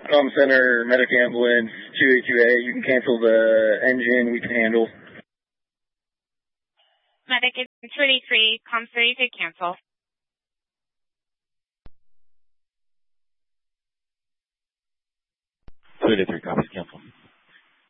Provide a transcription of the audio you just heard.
Com Center, Medic Ambulance, 282A. You can cancel the engine. We can handle. Medic 283, Com 32, cancel. 283, copy, cancel.